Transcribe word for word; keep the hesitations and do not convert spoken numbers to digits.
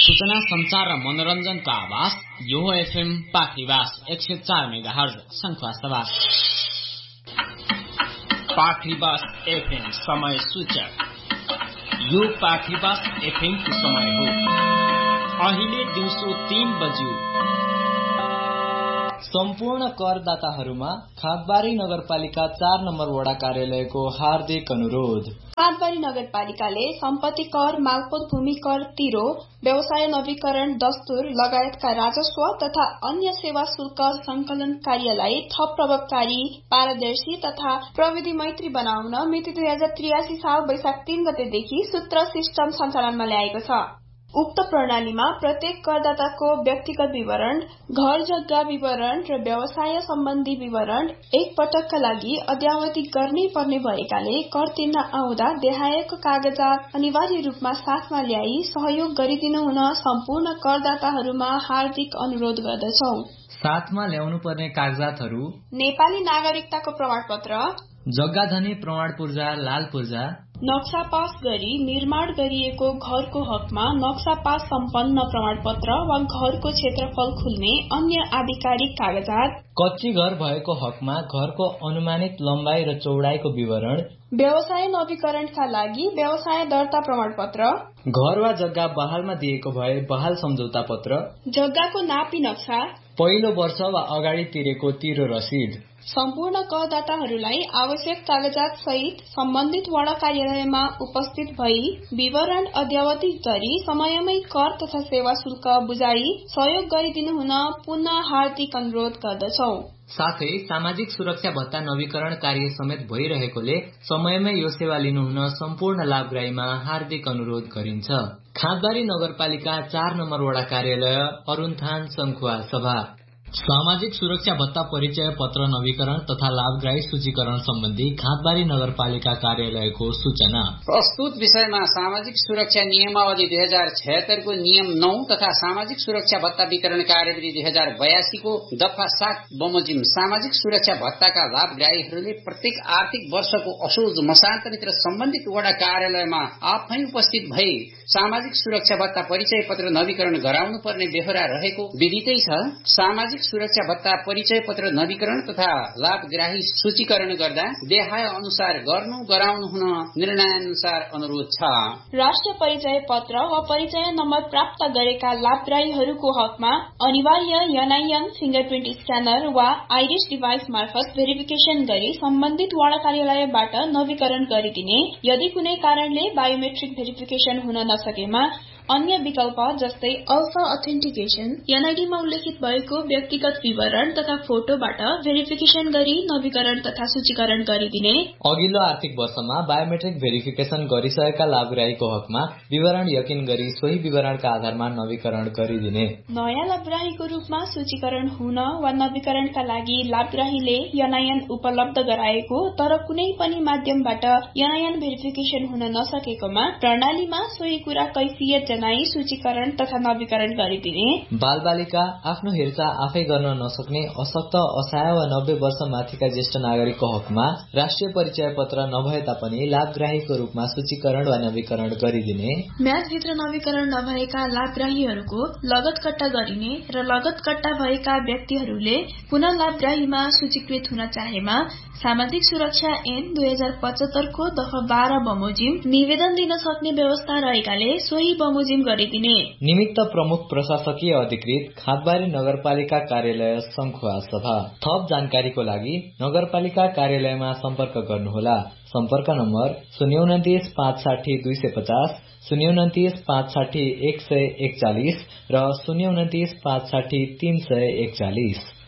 सूचना संचार र मनोरञ्जनका आवाज यो एफएम पाखरीवास एक सय चार मेगाहर्ज संखुवासभा। पाखरीवास एफएम समय सूचक। यो पाखरीवास एफएम को समय हो अहिले दिउँसो तीन बज्यो। सम्पूर्ण करदाताहरूमा खादबारी नगरपालिका चार नम्बर वडा कार्यालयको हार्दिक अनुरोध। खादबारी नगरपालिकाले सम्पत्ति कर, मालपोत भूमि कर तिरो, व्यवसाय नवीकरण, दस्तुर लगायतका राजस्व तथा अन्य सेवा शुल्क संकलन कार्यलाई थप प्रभावकारी, पारदर्शी तथा प्रविधि मैत्री बनाउन मिति दुई हजार त्रियासी साल वैशाख तीन गतेदेखि सूत्र सिस्टम सञ्चालनमा ल्याएको छ। उक्त प्रणालीमा प्रत्येक करदाताको व्यक्तिगत विवरण, घर जग्गा विवरण र व्यवसाय सम्बन्धी विवरण एक पटकका लागि अद्यावधि गर्नै पर्ने भएकाले कर तिर्न आउँदा देहायको कागजात अनिवार्य रूपमा साथमा ल्याई सहयोग गरिदिनु हुन सम्पूर्ण करदाताहरूमा हार्दिक अनुरोध गर्दछौ। साथमा ल्याउनु पर्ने कागजातहरू: नेपाली नागरिकताको प्रमाणपत्र, जग्गाधनी प्रमाण पूर्जा, लाल पूर्जा, नक्सा पास गरी निर्माण गरिएको घरको हकमा नक्सा पास सम्पन्न प्रमाणपत्र वा घरको क्षेत्रफल खुल्ने अन्य आधिकारिक कागजात, कच्ची घर भएको हकमा घरको अनुमानित लम्बाई र चौडाइको विवरण, व्यवसाय नवीकरणका लागि व्यवसाय दर्ता प्रमाणपत्र, घर वा जग्गा बहालमा दिएको भए बहाल सम्झौता पत्र, जग्गाको नापी नक्सा, पहिलो वर्ष वा अगाडि तिरेको तिरो रसिद। सम्पूर्ण करदाताहरूलाई आवश्यक कागजात सहित सम्बन्धित वडा कार्यालयमा उपस्थित भई विवरण अद्यावधि गरी समयमै कर तथा सेवा शुल्क बुझाई सहयोग गरिदिनु हुन पुनः हार्दिक अनुरोध गर्दछौ। साथै सामाजिक सुरक्षा भत्ता नवीकरण कार्य समेत भइरहेकोले समयमै यो सेवा लिनुहुन सम्पूर्ण लाभग्राहीमा हार्दिक अनुरोध गरिन्छ। खादबारी नगरपालिका चार नम्बर वडा कार्यालय, अरुणथान, संखुवा सभा। सामाजिक सुरक्षा भत्ता परिचय पत्र नवीकरण तथा लाभग्राही सूचीकरण सम्बन्धी खादबारी नगरपालिका कार्यालयको सूचना। प्रस्तुत विषयमा सामाजिक सुरक्षा नियमावली दुई हजार छयत्तर को नियम नौ तथा सामाजिक सुरक्षा भत्ता वितरण कार्यविधि दुई हजार बयासी को दफा सात बमोजिम सामाजिक सुरक्षा भत्ताका लाभग्राहीहरूले प्रत्येक आर्थिक वर्षको असोज मसान्तरित र सम्बन्धित वडा कार्यालयमा आफै उपस्थित भई सामाजिक सुरक्षा भत्ता परिचय पत्र नवीकरण गराउनु पर्ने बेहोरा रहेको विदितै छ। सामाजिक सुरक्षा भत्ता परिचय पत्र नवीकरण तथा लाभग्राही सूचीकरण गर्दा देहाय अनुसार गर्नु गराउनु हुन निर्णय अनुसार अनुरोध छ। राष्ट्रिय परिचय पत्र वा परिचय नम्बर प्राप्त गरेका लाभग्राहीहरूको हकमा अनिवार्य एनआईएन फिंगरप्रिन्ट स्क्यानर वा आइरिस डिभाइस मार्फत भेरिफिकेशन गरी सम्बन्धित वडा कार्यालयबाट नवीकरण गरिदिने। यदि कुनै कारणले बायोमेट्रिक भेरिफिकेशन हुन नसकेमा अन्य विकल्प जस्तै अल्फा अथेन्टिकेशन एनआईडीमा उल्लेखित भएको व्यक्तिगत विवरण तथा फोटोबाट भेरिफिकेशन गरी नवीकरण तथा सूचीकरण गरिदिने। अघिल्लो आर्थिक वर्षमा बायोमेट्रिक भेरिफिकेशन गरिसकेका लाभग्राहीको हकमा विवरण यकिन गरी सोही विवरणका आधारमा नवीकरण गरिदिने। नयाँ लाभग्राहीको रूपमा सूचीकरण हुन वा नवीकरणका लागि लाभग्राहीले एनआईएन उपलब्ध गराएको तर कुनै पनि माध्यमबाट एनआईएन भेरिफिकेशन हुन नसकेकोमा प्रणालीमा सोही कुरा कैफियत जनाई सूचीकरण तथा नवीकरण गरिदिने। बाल बालिका आफ्नो हेरचाह आफै गर्न नसक्ने अशक्त, असहाय वा नब्बे वर्ष माथिका ज्येष्ठ नागरिकको हकमा राष्ट्रिय परिचय पत्र नभए तापनि लाभग्राहीको रूपमा सूचीकरण वा नवीकरण गरिदिने। म्यादभित्र नवीकरण नभएका लाभग्राहीहरूको लगत कट्टा गरिने र लगत कट्टा भएका व्यक्तिहरूले पुनः लाभग्राहीमा सूचीकृत हुन चाहेमा सामाजिक सुरक्षा ऐन दुई हजार पचहत्तर को दफा बाह्र बमोजिम निवेदन दिन सक्ने व्यवस्था रहेकाले सोही बमोजिम गरिदिने। निमित्त प्रमुख प्रशासकीय अधिकृत खादबारी नगरपालिका कार्यालय संखुवा सभा। थप जानकारीको लागि नगरपालिका कार्यालयमा सम्पर्क गर्नुहोला। सम्पर्क नम्बर शून्य उन्तिस पाँच साठी दुई सय पचास, शून्य उन्तिस पाँच साठी एक सय एकचालिस र शून्य उन्तिस पाँच साठी तीन सय एकचालिस।